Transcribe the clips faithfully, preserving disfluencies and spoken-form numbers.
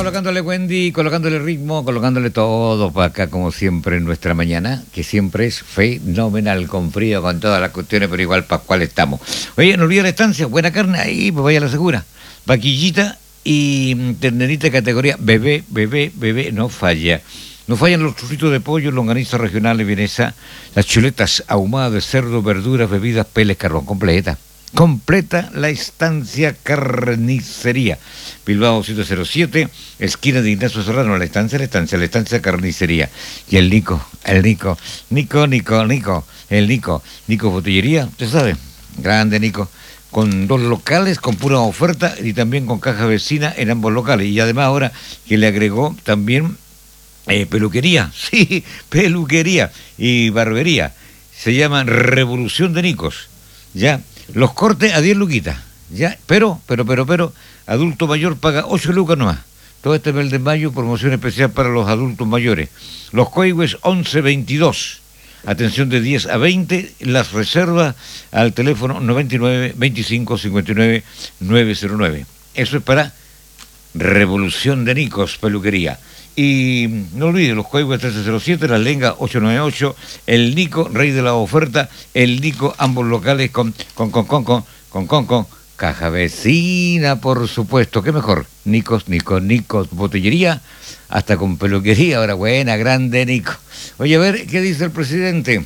colocándole Wendy, colocándole ritmo, colocándole todo para acá, como siempre, en nuestra mañana, que siempre es fenomenal, con frío, con todas las cuestiones, pero igual para cuál estamos. Oye, no olvide la estancia, buena carne, ahí pues vaya a la segura. Vaquillita y ternerita de categoría bebé, bebé, bebé, no falla. No fallan los churritos de pollo, longaniza regional y vienesa, las chuletas ahumadas de cerdo, verduras, bebidas, peles, carbón, completa. Completa la estancia carnicería. Bilbao ciento siete, esquina de Ignacio Serrano, la estancia, la estancia, la estancia carnicería. Y el Nico, el Nico, Nico, Nico, Nico, el Nico, Nico Botillería, usted sabe, grande Nico, con dos locales, con pura oferta y también con caja vecina en ambos locales. Y además ahora que le agregó también eh, peluquería, sí, peluquería y barbería. Se llama Revolución de Nicos, ya. Los cortes a diez luquitas, ya, pero, pero, pero, pero, adulto mayor paga ocho lucas nomás. Todo este mes de mayo, promoción especial para los adultos mayores. Los Coihues once veintidós, atención de diez a veinte, las reservas al teléfono noventa y nueve veinticinco cincuenta y nueve novecientos nueve. Eso es para Revolución de Nicos, peluquería. Y no olviden, los Coihues trece cero siete, la Lenga ocho nueve ocho, el Nico, rey de la oferta, el Nico, ambos locales con, con, con, con, con, con, con, con, caja vecina, por supuesto, qué mejor, Nicos, Nicos, Nicos, botillería, hasta con peluquería, ahora buena, grande Nico. Oye, a ver, ¿qué dice el presidente?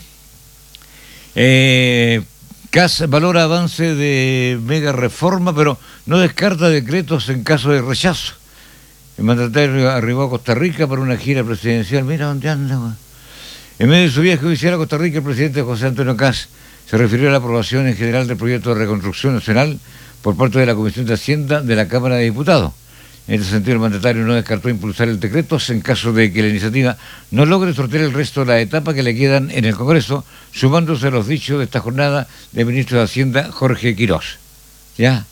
Eh... C A S valora avance de mega reforma, pero no descarta decretos en caso de rechazo. El mandatario arribó a Costa Rica para una gira presidencial. Mira dónde anda, güey. En medio de su viaje oficial a Costa Rica, el presidente José Antonio Caz se refirió a la aprobación en general del proyecto de reconstrucción nacional por parte de la Comisión de Hacienda de la Cámara de Diputados. En este sentido, el mandatario no descartó impulsar el decreto en caso de que la iniciativa no logre sortear el resto de las etapas que le quedan en el Congreso, sumándose a los dichos de esta jornada del ministro de Hacienda, Jorge Quirós. ¿Ya?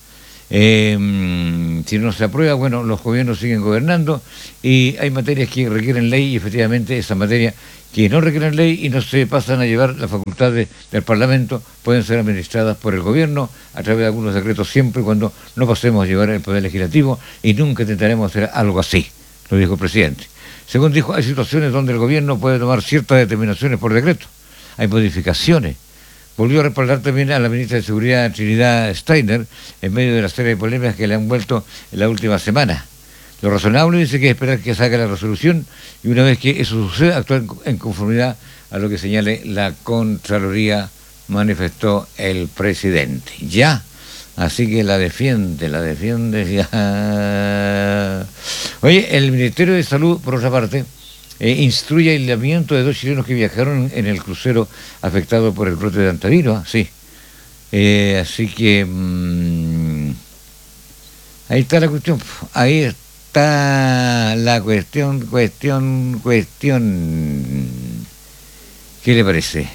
Eh, si no se aprueba, bueno, los gobiernos siguen gobernando y hay materias que requieren ley y efectivamente esas materias que no requieren ley y no se pasan a llevar las facultades del Parlamento pueden ser administradas por el gobierno a través de algunos decretos, siempre y cuando no pasemos a llevar el Poder Legislativo, y nunca intentaremos hacer algo así, lo dijo el presidente. Según dijo, hay situaciones donde el gobierno puede tomar ciertas determinaciones por decreto, hay modificaciones. Volvió a respaldar también a la ministra de Seguridad, Trinidad Steiner, en medio de la serie de polémicas que le han vuelto en la última semana. Lo razonable dice que es esperar que saque la resolución y una vez que eso suceda, actuar en conformidad a lo que señale la Contraloría, manifestó el presidente. Ya, así que la defiende, la defiende ya. Oye, el Ministerio de Salud, por otra parte, eh, instruye aislamiento de dos chilenos que viajaron en el crucero afectado por el brote de antivirus, sí. Eh, así que mmm, ahí está la cuestión, ahí está. Está la cuestión, cuestión, cuestión. ¿Qué le parece?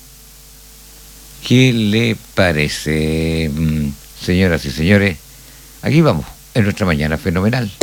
¿Qué le parece, señoras y señores? Aquí vamos, en nuestra mañana fenomenal.